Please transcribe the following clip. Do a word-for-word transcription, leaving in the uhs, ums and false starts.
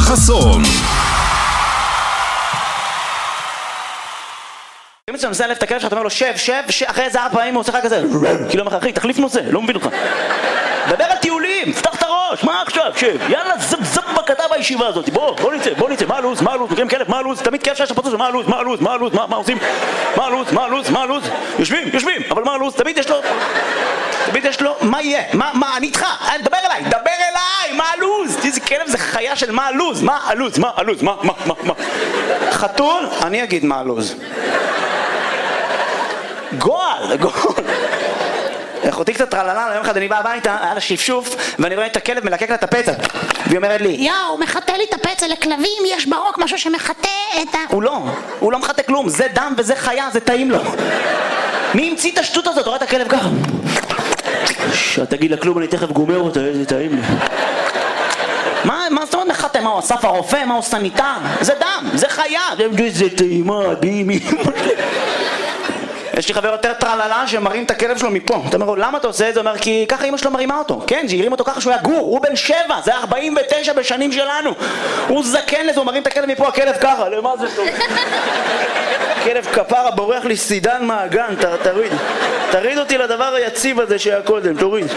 חסון. אם אתה מנסה להלף את הכלב שלך, אתה אומר לו שב, שב, אחרי איזה ארבע פעמים הוא עושה לך כזה כאילו אומר לך, אחי, תחליף נושא, לא מבין אותך. דבר על טיולים, פתח את הראש, מה עכשיו, שב, יאללה, זב זב בקטע בישיבה הזאת, בוא, בוא נצא, בוא נצא, מה הלו"ז, מה הלו"ז, מכירים כלב, מה הלו"ז, תמיד כלב שיש לפוצץ, מה הלו"ז, מה הלו"ז, מה הלו"ז, מה עושים, מה הלו"ז, מה הלו"ז, מה הלו"ז, יושבים, יושבים, אבל מה הלו"ז, תמיד יש לו, תמיד יש לו, מה יהיה, מה, מה, אני איתך, דבר אליי, דבר אליי, מה הלו"ז, איזה כלב זה חיה של מה הלו"ז, מה הלו"ז, מה הלו"ז, מה, מה, מה, מה, חתול, אני אגיד מה הלו"ז. גועל, גועל. אחותי קצת טרללה, יום אחד אני בא הביתה, היה לה שפשוף, ואני רואה את הכלב מלקק לה את הפצע. והיא אומרת לי, יאו, מחטא לי את הפצע, לכלבים יש ברוק משהו שמחטא את ה... הוא לא, הוא לא מחטא כלום, זה דם וזה חיה, זה טעים לו. מי המציא את השטות הזאת? רואה את הכלב ככה. שאתה תגיד לה כלום, אני תכף גומר אותה, איזה טעים לי. מה, מה זאת אומרת מחטא? מה הוא אסף הרופא? מה הוא סניטר? זה דם, זה חיה. זה טעימה, דימי. יש לי חבר יותר טרללה שמרים את הכלב שלו מפה. אתה אומר, למה אתה עושה את זה? הוא אומר, כי ככה אמא שלו מרימה אותו. כן, שהרים אותו ככה שהוא היה גור, הוא בן שבע, זה ארבעים ותשע בשנים שלנו. הוא זקן לזה, הוא מרים את הכלב מפה, הכלב ככה, למה זה טוב? כלב כפרה בורח לי סידן מהגן, תוריד. תריד אותי לדבר היציב הזה שהיה קודם, תוריד.